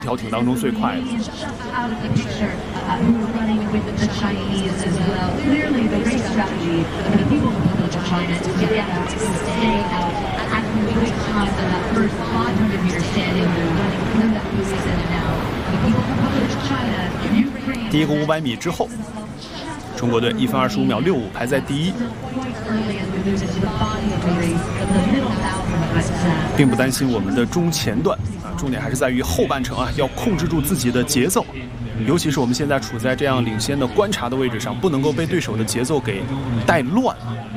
条艇当中最快的。第一个500米之后，中国队1分25秒65排在第一，并不担心我们的中前段啊，重点还是在于后半程啊，要控制住自己的节奏，尤其是我们现在处在这样领先的观察的位置上，不能够被对手的节奏给带乱。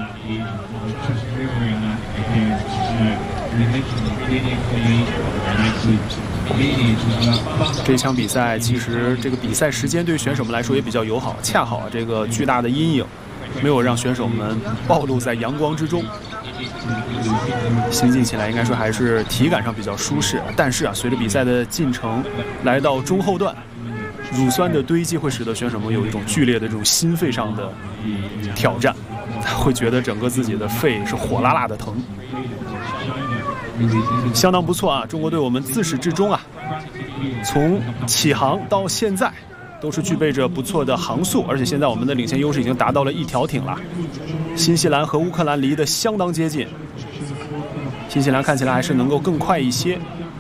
这场比赛其实这个比赛时间对选手们来说也比较友好，恰好这个巨大的阴影没有让选手们暴露在阳光之中，行进起来应该说还是体感上比较舒适。但是啊，随着比赛的进程来到中后段，乳酸的堆积会使得选手们有一种剧烈的这种心肺上的挑战，会觉得整个自己的肺是火辣辣的疼。相当不错啊！中国队我们自始至终啊，从起航到现在都是具备着不错的航速，而且现在我们的领先优势已经达到了1条艇了。新西兰和乌克兰离得相当接近，新西兰看起来还是能够更快一些。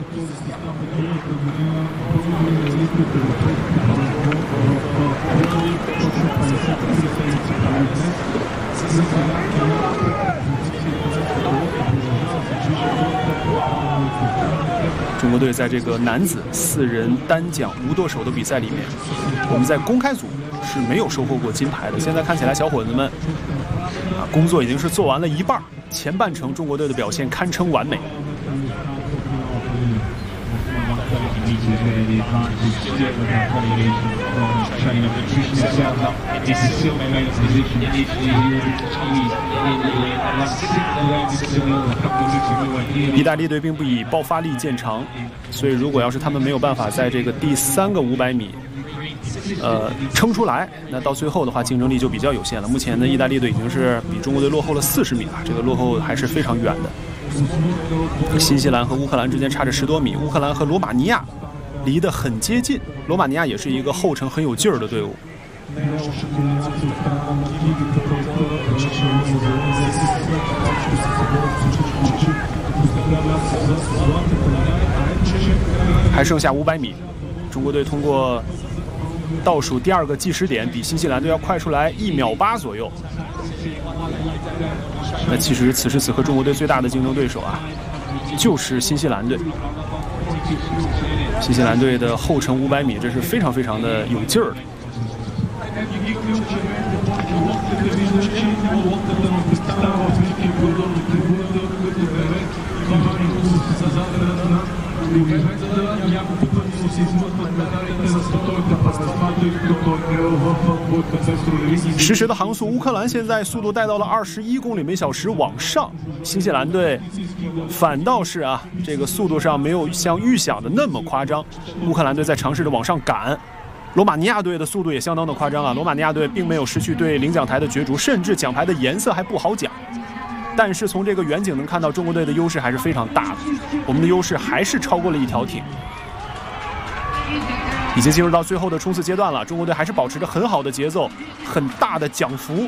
中国队在这个男子4人单桨无舵手的比赛里面，我们在公开组是没有收获过金牌的。现在看起来，小伙子们啊，工作已经是做完了一半，前半程中国队的表现堪称完美。意大利队并不以爆发力见长，所以如果要是他们没有办法在这个第3个500米撑出来，那到最后的话竞争力就比较有限了。目前呢，意大利队已经是比中国队落后了40米了，这个落后还是非常远的。新西兰和乌克兰之间差着10多米，乌克兰和罗马尼亚离得很接近，罗马尼亚也是一个后程很有劲儿的队伍。还剩下500米，中国队通过倒数第2个计时点，比新西兰队要快出来1秒8左右。那其实此时此刻中国队最大的竞争对手啊，就是新西兰队。新西兰队的后程500米，这是非常非常的有劲儿的。实时的航速，乌克兰现在速度带到了21公里每小时往上，新西兰队反倒是啊，这个速度上没有像预想的那么夸张。乌克兰队在尝试着往上赶，罗马尼亚队的速度也相当的夸张啊。罗马尼亚队并没有失去对领奖台的角逐，甚至奖牌的颜色还不好讲。但是从这个远景能看到，中国队的优势还是非常大的，我们的优势还是超过了1条艇。已经进入到最后的冲刺阶段了，中国队还是保持着很好的节奏，很大的奖幅。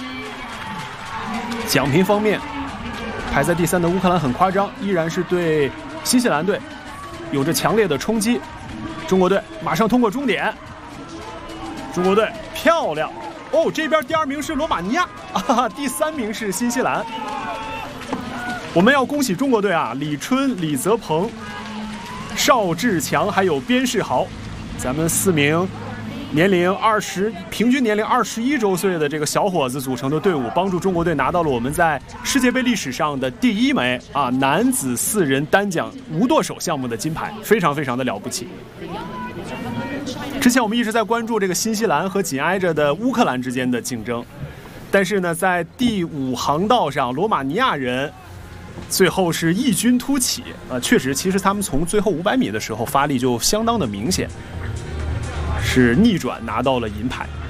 奖评方面，排在第3的乌克兰很夸张，依然是对新西兰队有着强烈的冲击。中国队马上通过终点，中国队漂亮哦！这边第2名是罗马尼亚啊，第3名是新西兰。我们要恭喜中国队啊，李春、李泽鹏、邵志强还有边世豪，咱们4名平均年龄21周岁的这个小伙子组成的队伍，帮助中国队拿到了我们在世界杯历史上的第1枚啊男子4人单桨无舵手项目的金牌，非常非常的了不起。之前我们一直在关注这个新西兰和紧挨着的乌克兰之间的竞争，但是呢，在第5航道上，罗马尼亚人最后是异军突起确实，其实他们从最后500米的时候发力就相当的明显，是逆转拿到了银牌。